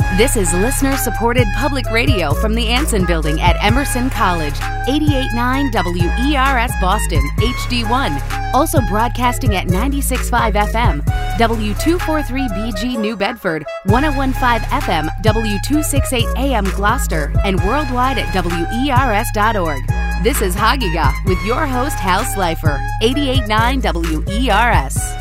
This is listener-supported public radio from the Anson Building at Emerson College, 88.9 WERS Boston, HD1. Also broadcasting at 96.5 FM, W243BG New Bedford, 101.5 FM, W268 AM Gloucester, and worldwide at WERS.org. This is Hagiga with your host, Hal Slifer, 88.9 WERS.